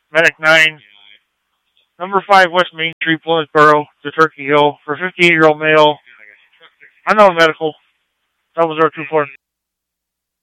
Medic 9, number 5 West Main Street, Plymouthboro, to Turkey Hill, for a 58-year-old male. I know medical. 0024.